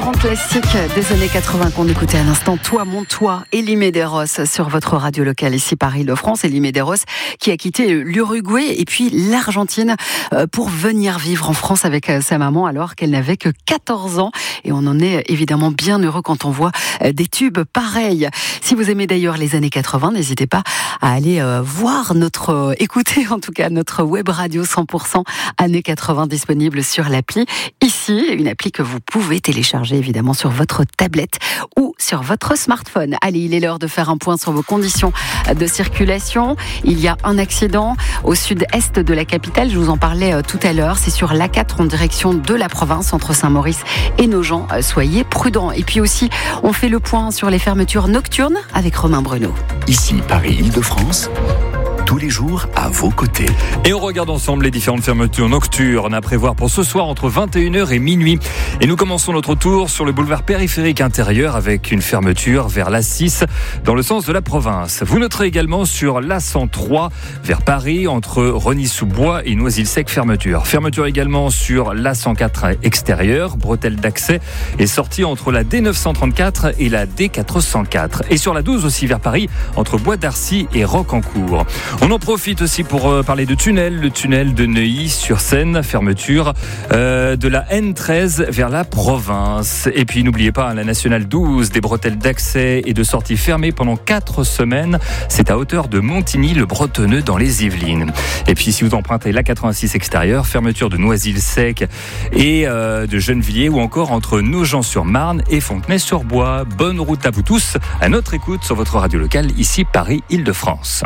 grand classique des années 80 qu'on écoutait à l'instant, Toi, mon toi, Elie Medeiros sur votre radio locale ici Paris-Île-de-France. Elie Medeiros qui a quitté l'Uruguay et puis l'Argentine pour venir vivre en France avec sa maman alors qu'elle n'avait que 14 ans. Et on en est évidemment bien heureux quand on voit des tubes pareils. Si vous aimez d'ailleurs les années 80, n'hésitez pas à aller écouter en tout cas notre web radio 100% années 80 disponible sur l'appli ici, une appli que vous pouvez télécharger évidemment sur votre tablette ou sur votre smartphone. Allez, il est l'heure de faire un point sur vos conditions de circulation. Il y a un accident au sud-est de la capitale, je vous en parlais tout à l'heure, c'est sur l'A4 en direction de la province entre Saint-Maurice et Nogent. Soyez prudents. Et puis aussi, on fait le point sur les fermetures nocturnes avec Romain Bruno. Ici Paris-Île-de-France. Tous les jours à vos côtés. Et on regarde ensemble les différentes fermetures nocturnes à prévoir pour ce soir entre 21h et minuit. Et nous commençons notre tour sur le boulevard périphérique intérieur avec une fermeture vers l'A6 dans le sens de la province. Vous noterez également sur l'A103 vers Paris entre Rosny-sous-Bois et Noisy-le-Sec fermeture. Fermeture également sur l'A104 extérieur, bretelle d'accès et sortie entre la D934 et la D404. Et sur la 12 aussi vers Paris entre Bois d'Arcy et Rocancourt. On en profite aussi pour parler de tunnel, le tunnel de Neuilly-sur-Seine, fermeture de la N13 vers la province. Et puis n'oubliez pas la nationale 12, des bretelles d'accès et de sortie fermées pendant 4 semaines. C'est à hauteur de Montigny-le-Bretonneux dans les Yvelines. Et puis si vous empruntez la 86 extérieure, fermeture de Noisy-le-Sec et de Gennevilliers ou encore entre Nogent-sur-Marne et Fontenay-sur-Bois. Bonne route à vous tous, à notre écoute sur votre radio locale, ici Paris-Île-de-France.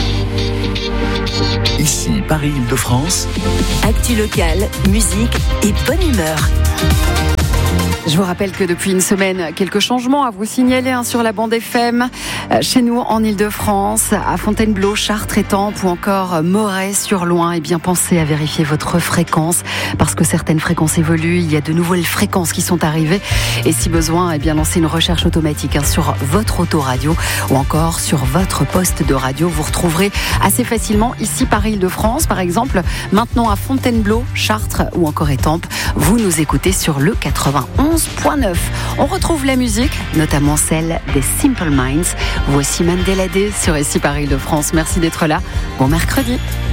Ici Paris-Île-de-France. Actu locale, musique et bonne humeur. Je vous rappelle que depuis une semaine, quelques changements à vous signaler sur la bande FM. Chez nous, en Île-de-France, à Fontainebleau, Chartres, Étampes ou encore Moret-sur-Loing. Eh bien, pensez à vérifier votre fréquence parce que certaines fréquences évoluent. Il y a de nouvelles fréquences qui sont arrivées. Et si besoin, eh bien, lancez une recherche automatique sur votre autoradio ou encore sur votre poste de radio. Vous retrouverez assez facilement ici Paris-Île-de-France. Par exemple, maintenant à Fontainebleau, Chartres ou encore Étampes, vous nous écoutez sur le 91.9. On retrouve la musique, notamment celle des Simple Minds. Voici Mandela Day sur ici Paris-Île-de-France. Merci d'être là. Bon mercredi.